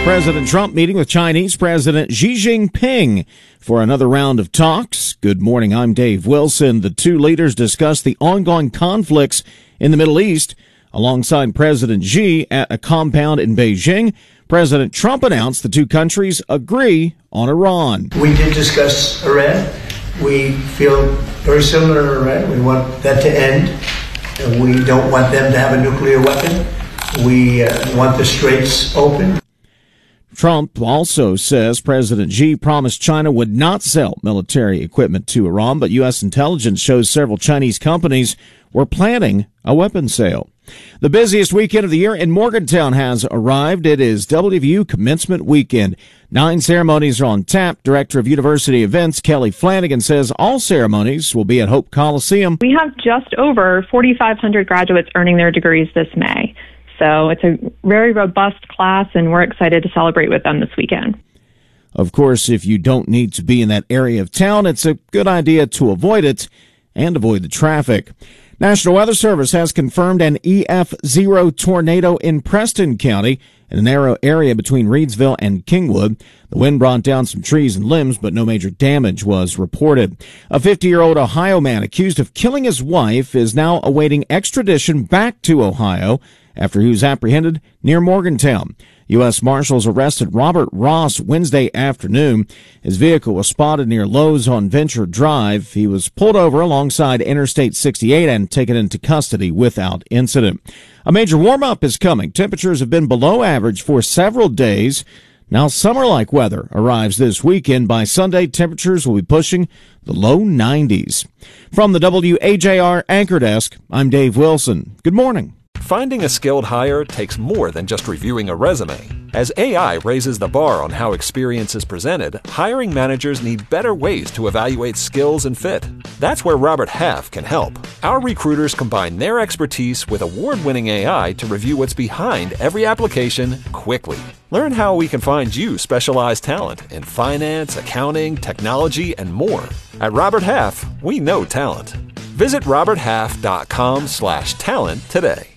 President Trump meeting with Chinese President Xi Jinping for another round of talks. Good morning, I'm Dave Wilson. The two leaders discussed the ongoing conflicts in the Middle East alongside President Xi at a compound in Beijing. President Trump announced the two countries agree on Iran. We did discuss Iran. We feel very similar to Iran. We want that to end. We don't want them to have a nuclear weapon. We want the straits open. Trump also says President Xi promised China would not sell military equipment to Iran, but U.S. intelligence shows several Chinese companies were planning a weapons sale. The busiest weekend of the year in Morgantown has arrived. It is WVU commencement weekend. 9 ceremonies are on tap. Director of University Events, Kelly Flanagan, says all ceremonies will be at Hope Coliseum. We have just over 4,500 graduates earning their degrees this May. So it's a very robust class, and we're excited to celebrate with them this weekend. Of course, if you don't need to be in that area of town, it's a good idea to avoid it and avoid the traffic. National Weather Service has confirmed an EF0 tornado in Preston County in a narrow area between Reedsville and Kingwood. The wind brought down some trees and limbs, but no major damage was reported. A 50-year-old Ohio man accused of killing his wife is now awaiting extradition back to Ohio after he was apprehended near Morgantown. U.S. Marshals arrested Robert Ross Wednesday afternoon. His vehicle was spotted near Lowe's on Venture Drive. He was pulled over alongside Interstate 68 and taken into custody without incident. A major warm-up is coming. Temperatures have been below average for several days. Now summer-like weather arrives this weekend. By Sunday, temperatures will be pushing the low 90s. From the WAJR Anchor Desk, I'm Dave Wilson. Good morning. Finding a skilled hire takes more than just reviewing a resume. As AI raises the bar on how experience is presented, hiring managers need better ways to evaluate skills and fit. That's where Robert Half can help. Our recruiters combine their expertise with award-winning AI to review what's behind every application quickly. Learn how we can find you specialized talent in finance, accounting, technology, and more. At Robert Half, we know talent. Visit roberthalf.com/talent today.